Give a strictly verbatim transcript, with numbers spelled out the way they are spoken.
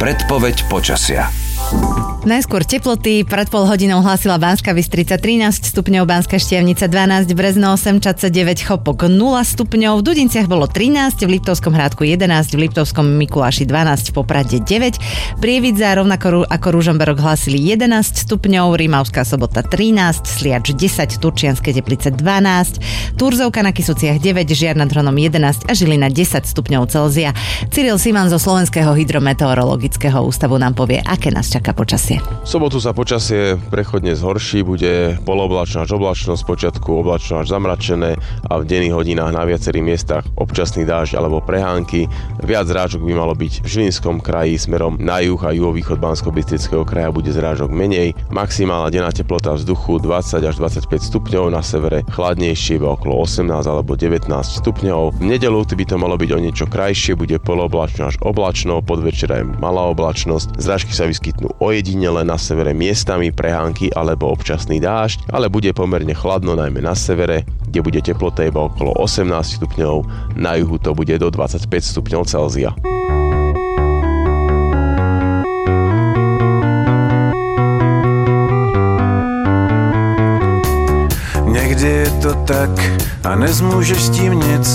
Predpoveď počasia. Najskôr teploty, pred pol hodinou hlásila Banská Bystrica trinásť stupňov, Banská Štiavnica dvanásť, Brezno osem, Čadca deväť, Chopok nula stupňov, v Dudinciach bolo trinásť, v Liptovskom Hrádku jedenásť, v Liptovskom Mikuláši dvanásť, v Poprade deväť, Prievidza rovnako ako Ružomberok hlásili jedenásť stupňov, Rimavská Sobota trinásť, Sliač desať, Turčianske Teplice dvanásť, Turzovka na Kysuciach deväť, Žiar nad Hronom jedenásť a Žilina desať stupňov Celzia. Cyril Siman zo Slovenského hydrometeorologického ústavu nám povie, aké nás čaká počasie. V sobotu sa počasie prechodne zhorší, bude poloblačno až oblačno, spočiatku oblačno až zamračené a v denných hodinách na viacerých miestach občasný dážď alebo prehánky. Viac zrážok by malo byť v Žilinskom kraji smerom na juh a juhovýchod Banskobystrického kraja bude zrážok menej. Maximálna denná teplota vzduchu dvadsať až dvadsaťpäť stupňov, na severe chladnejšie iba okolo osemnásť alebo devätnásť stupňov. V nedeľu by to malo byť o niečo krajšie, bude poloblačno až oblačno, podvečer aj malá oblačnosť. Zrážky sa vyskytnú ojedinele na severe miestami prehánky alebo občasný dážď, ale bude pomerne chladno najmä na severe, kde bude teplota iba okolo osemnásť stupňov, na juhu to bude do dvadsaťpäť stupňov Celzia. Někdy je to tak a nezmůžeš s tím nic.